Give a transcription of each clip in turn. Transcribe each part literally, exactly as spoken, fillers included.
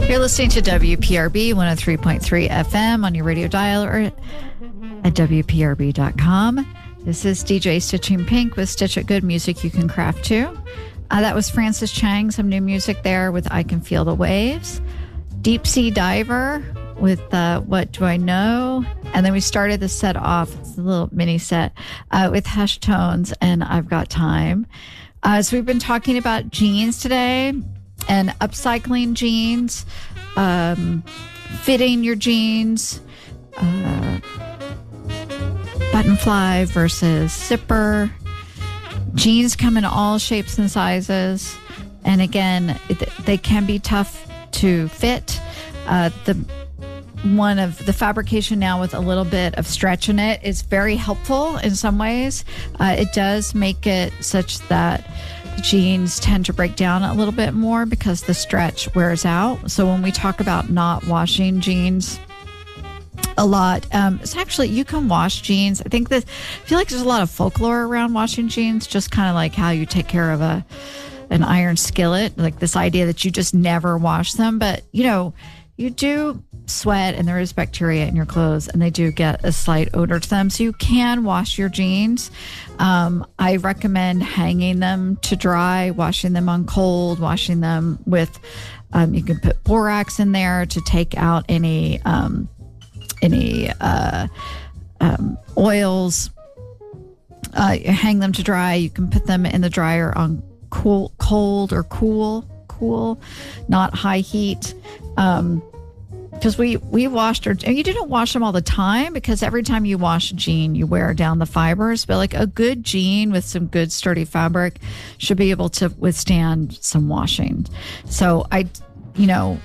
You're listening to W P R B one oh three point three F M on your radio dial or at W P R B dot com. This is D J Stitching Pink with Stitch It Good music you can craft to. Uh, that was Francis Chang, some new music there with I Can Feel the Waves. Deep Sea Diver with uh, What Do I Know? And then we started the set off, it's a little mini set, uh, with Hush Tones and I've Got Time. Uh, so we've been talking about jeans today and upcycling jeans, um, fitting your jeans, uh, button fly versus zipper. Jeans come in all shapes and sizes. And again, it, they can be tough to fit. Uh, the one of the fabrication now with a little bit of stretch in it is very helpful in some ways. Uh, it does make it such that jeans tend to break down a little bit more because the stretch wears out. So when we talk about not washing jeans a lot, um, it's actually, you can wash jeans. I think that, I feel like there's a lot of folklore around washing jeans, just kind of like how you take care of a an iron skillet, like this idea that you just never wash them. But, you know, you do sweat and there is bacteria in your clothes and they do get a slight odor to them. So you can wash your jeans. Um, I recommend hanging them to dry, washing them on cold, washing them with, um, you can put borax in there to take out any, um, any uh, um, oils. Uh, you hang them to dry. You can put them in the dryer on cool, cold or cool, cool, not high heat. Um, because we, we washed our, and you didn't wash them all the time because every time you wash a jean, you wear down the fibers. But like a good jean with some good sturdy fabric should be able to withstand some washing. So I, you know,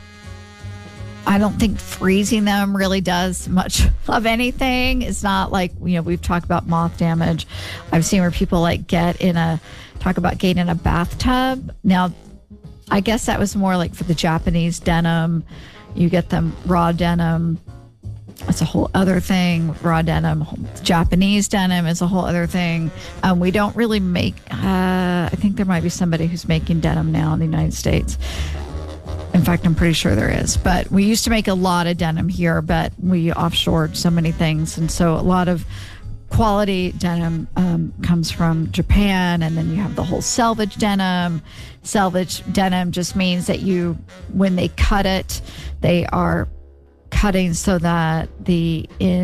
I don't think freezing them really does much of anything. It's not like, you know, we've talked about moth damage. I've seen where people like get in a, talk about getting in a bathtub. Now, I guess that was more like for the Japanese denim. You get them raw denim. It's a whole other thing. Raw denim. Japanese denim is a whole other thing. Um, we don't really make, uh, I think there might be somebody who's making denim now in the United States. In fact, I'm pretty sure there is. But we used to make a lot of denim here, but we offshored so many things. And so a lot of quality denim um, comes from Japan. And then you have the whole selvage denim. Selvage denim just means that you, when they cut it, they are cutting so that the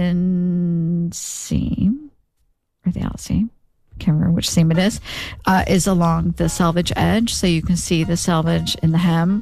inseam or the outseam, I can't remember which seam it is, uh, is along the selvage edge. So you can see the selvage in the hem.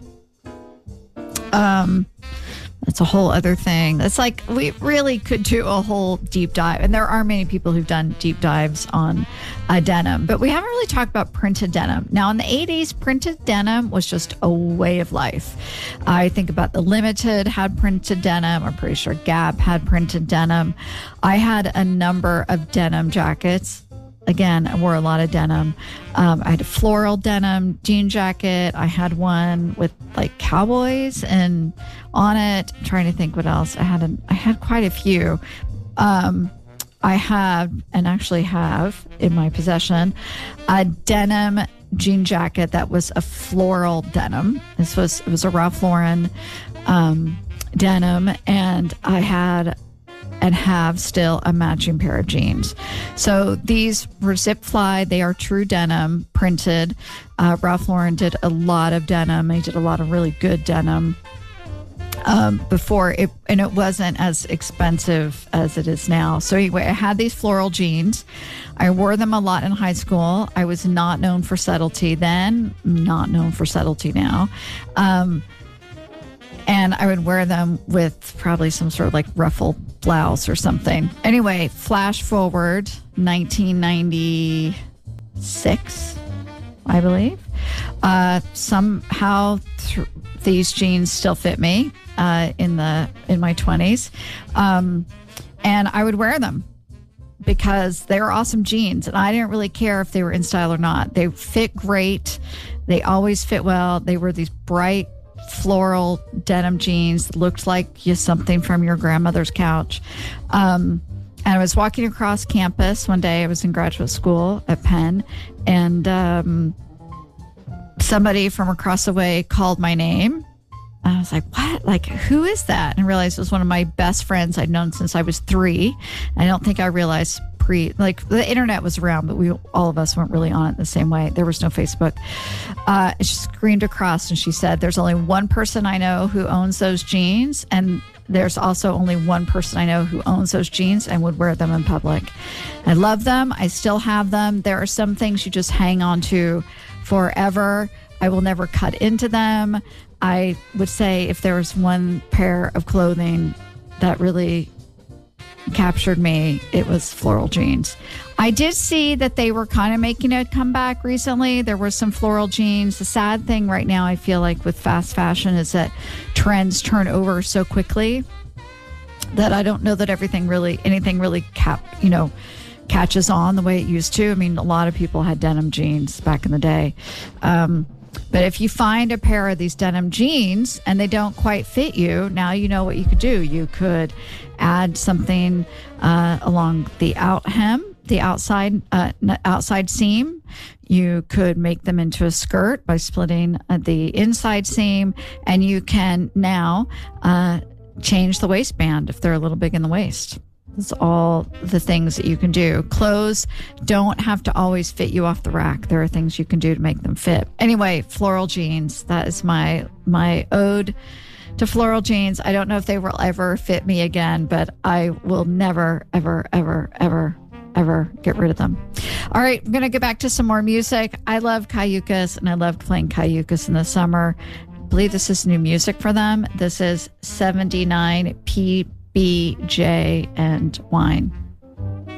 Um, that's a whole other thing. It's like we really could do a whole deep dive. And there are many people who've done deep dives on uh, denim, but we haven't really talked about printed denim. Now in the eighties, printed denim was just a way of life. I think about the Limited had printed denim. I'm pretty sure Gap had printed denim. I had a number of denim jackets. Again, I wore a lot of denim. Um, I had a floral denim jean jacket. I had one with like cowboys and on it. I'm trying to think what else. I had a, I had quite a few. Um, I have and actually have in my possession a denim jean jacket that was a floral denim. This was it was a Ralph Lauren um, denim, and I had. And have still a matching pair of jeans. So these were zip fly. They are true denim, printed. Uh, Ralph Lauren did a lot of denim. He did a lot of really good denim um, before it, and it wasn't as expensive as it is now. So anyway, I had these floral jeans. I wore them a lot in high school. I was not known for subtlety then, not known for subtlety now. Um, And I would wear them with probably some sort of like ruffle blouse or something. Anyway, flash forward nineteen ninety-six, I believe. Uh, somehow th- these jeans still fit me uh, in the in my twenties, um, and I would wear them because they were awesome jeans, and I didn't really care if they were in style or not. They fit great. They always fit well. They were these bright floral denim jeans, looked like you something from your grandmother's couch. Um, and I was walking across campus one day. I was in graduate school at Penn, and um, somebody from across the way called my name, I was like, what? Like, who is that? And I realized it was one of my best friends I'd known since I was three. I don't think I realized pre, like the internet was around, but we, all of us weren't really on it the same way. There was no Facebook. Uh, she screamed across and she said, there's only one person I know who owns those jeans. And there's also only one person I know who owns those jeans and would wear them in public. I love them. I still have them. There are some things you just hang on to forever. I will never cut into them. I would say if there was one pair of clothing that really captured me, it was floral jeans. I did see that they were kind of making a comeback recently. There were some floral jeans. The sad thing right now, I feel like with fast fashion, is that trends turn over so quickly that I don't know that everything really, anything really cap, you know, catches on the way it used to. I mean, a lot of people had denim jeans back in the day. Um, But if you find a pair of these denim jeans and they don't quite fit you, now you know what you could do. You could add something uh, along the out hem, the outside uh, outside seam. You could make them into a skirt by splitting uh, the inside seam, and you can now uh, change the waistband if they're a little big in the waist. That's all the things that you can do. Clothes don't have to always fit you off the rack. There are things you can do to make them fit. Anyway, floral jeans. That is my my ode to floral jeans. I don't know if they will ever fit me again, but I will never, ever, ever, ever, ever get rid of them. All right, I'm going to go back to some more music. I love Cayucas, and I loved playing Cayucas in the summer. I believe this is new music for them. This is seventy-nine P B J and Wine.